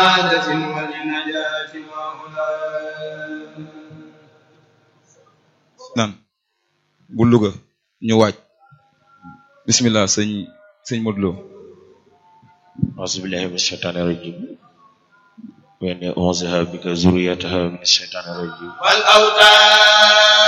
سعادة ولنجاة وهدى. naan bu Louga ñu waaj bismillah sëñ Modou Lo. أعوذ بالله من الشيطان الرجيم وإني أعوذها بك ذريتها من الشيطان الرجيم والأوتاد